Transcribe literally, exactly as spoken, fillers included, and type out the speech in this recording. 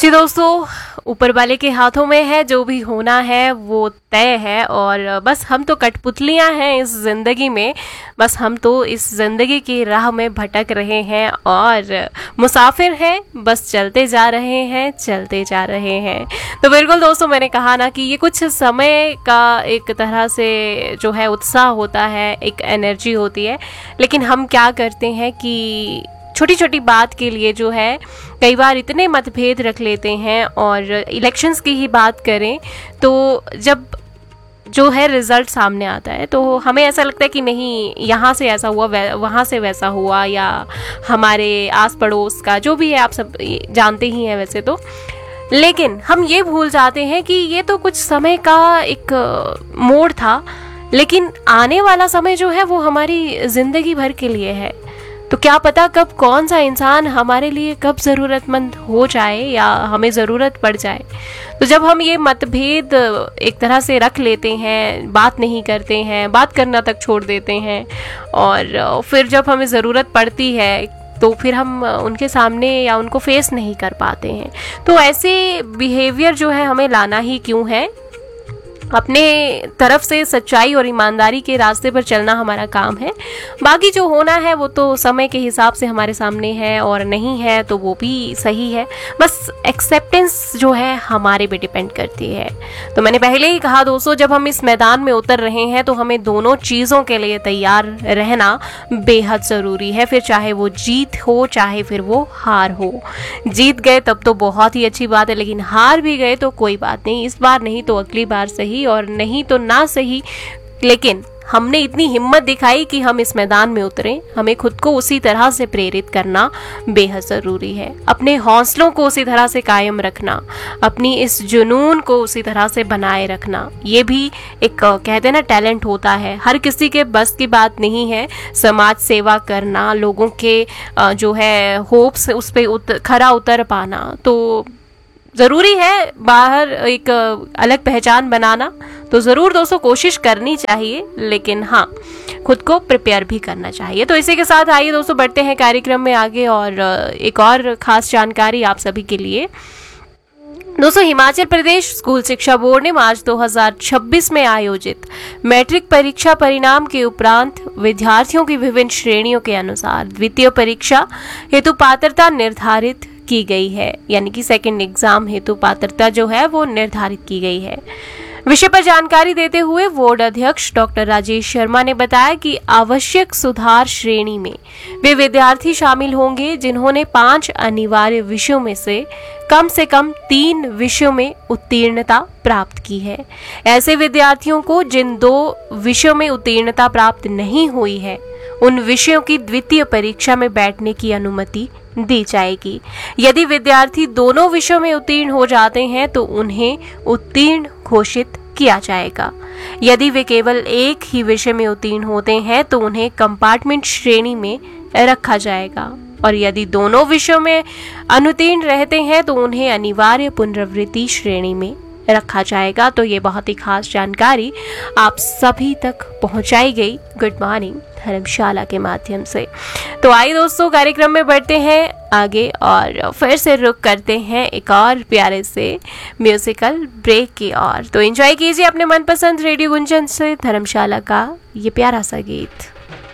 जी दोस्तों, ऊपर वाले के हाथों में है, जो भी होना है वो तय है। और बस हम तो कठपुतलियां हैं इस ज़िंदगी में। बस हम तो इस ज़िंदगी की राह में भटक रहे हैं और मुसाफिर हैं, बस चलते जा रहे हैं चलते जा रहे हैं। तो बिल्कुल दोस्तों, मैंने कहा ना कि ये कुछ समय का एक तरह से जो है उत्साह होता है, एक एनर्जी होती है। लेकिन हम क्या करते हैं कि छोटी छोटी बात के लिए जो है कई बार इतने मतभेद रख लेते हैं। और इलेक्शंस की ही बात करें तो जब जो है रिजल्ट सामने आता है तो हमें ऐसा लगता है कि नहीं, यहाँ से ऐसा हुआ, वहाँ से वैसा हुआ, या हमारे आस पड़ोस का जो भी है, आप सब जानते ही हैं वैसे तो। लेकिन हम ये भूल जाते हैं कि ये तो कुछ समय का एक मोड़ था, लेकिन आने वाला समय जो है वो हमारी ज़िंदगी भर के लिए है। तो क्या पता कब कौन सा इंसान हमारे लिए कब ज़रूरतमंद हो जाए या हमें ज़रूरत पड़ जाए। तो जब हम ये मतभेद एक तरह से रख लेते हैं, बात नहीं करते हैं, बात करना तक छोड़ देते हैं, और फिर जब हमें ज़रूरत पड़ती है तो फिर हम उनके सामने या उनको फेस नहीं कर पाते हैं। तो ऐसे बिहेवियर जो है हमें लाना ही क्यों है। अपने तरफ से सच्चाई और ईमानदारी के रास्ते पर चलना हमारा काम है। बाकी जो होना है वो तो समय के हिसाब से हमारे सामने है, और नहीं है तो वो भी सही है। बस एक्सेप्टेंस जो है हमारे पे डिपेंड करती है। तो मैंने पहले ही कहा दोस्तों, जब हम इस मैदान में उतर रहे हैं तो हमें दोनों चीज़ों के लिए तैयार रहना बेहद ज़रूरी है। फिर चाहे वो जीत हो, चाहे फिर वो हार हो। जीत गए तब तो बहुत ही अच्छी बात है, लेकिन हार भी गए तो कोई बात नहीं, इस बार नहीं तो अगली बार सही, और नहीं तो ना सही। लेकिन हमने इतनी हिम्मत दिखाई कि हम इस मैदान में उतरे। हमें खुद को उसी तरह से प्रेरित करना बेहद ज़रूरी है। अपने हौसलों को उसी तरह से कायम रखना, अपनी इस जुनून को उसी तरह से बनाए रखना, ये भी एक कहते हैं ना टैलेंट होता है। हर किसी के बस की बात नहीं है समाज सेवा करना, लोगों के जो है होप्स उस पर उत, खरा उतर पाना। तो ज़रूरी है बाहर एक अलग पहचान बनाना, तो ज़रूर दोस्तों कोशिश करनी चाहिए, लेकिन हाँ, खुद को प्रिपेयर भी करना चाहिए। तो इसी के साथ आइए दोस्तों बढ़ते हैं कार्यक्रम में आगे, और एक और ख़ास जानकारी आप सभी के लिए। दोस्तों, हिमाचल प्रदेश स्कूल शिक्षा बोर्ड ने मार्च दो हज़ार छब्बीस में आयोजित मैट्रिक परीक्षा परिणाम के उपरांत विद्यार्थियों की विभिन्न श्रेणियों के अनुसार द्वितीय परीक्षा हेतु पात्रता निर्धारित की गई है। यानी कि सेकंड एग्जाम हेतु पात्रता जो है वो निर्धारित की गई है। विषय पर जानकारी देते हुए बोर्ड अध्यक्ष डॉक्टर राजेश शर्मा ने बताया कि आवश्यक सुधार श्रेणी में वे विद्यार्थी शामिल होंगे जिन्होंने पांच अनिवार्य विषयों में से कम से कम तीन विषयों में उत्तीर्णता प्राप्त की है। ऐसे विद्यार्थियों को जिन दो विषयों में उत्तीर्णता प्राप्त नहीं हुई है, उन विषयों की द्वितीय परीक्षा में बैठने की अनुमति दी जाएगी। यदि विद्यार्थी दोनों विषयों में उत्तीर्ण हो जाते हैं तो उन्हें उत्तीर्ण घोषित किया जाएगा। यदि वे केवल एक ही विषय में उत्तीर्ण होते हैं तो उन्हें कंपार्टमेंट श्रेणी में रखा जाएगा, और यदि दोनों विषयों में अनुत्तीर्ण रहते हैं तो उन्हें अनिवार्य पुनरावृत्ति श्रेणी में रखा जाएगा। तो ये बहुत ही खास जानकारी आप सभी तक पहुंचाई गई गुड मॉर्निंग धर्मशाला के माध्यम से। तो आइए दोस्तों कार्यक्रम में बढ़ते हैं आगे, और फिर से रुक करते हैं एक और प्यारे से म्यूजिकल ब्रेक की ओर। तो एंजॉय कीजिए अपने मनपसंद रेडियो गुंजन से धर्मशाला का ये प्यारा सा गीत।